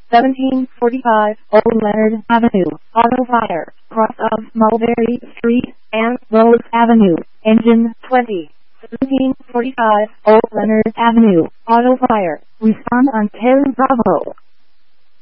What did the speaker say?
1745 Old Leonard Avenue, auto fire, cross of Mulberry Street and Rose Avenue, engine 20. 1745 Old Leonard Avenue, auto fire, respond on 10 Bravo.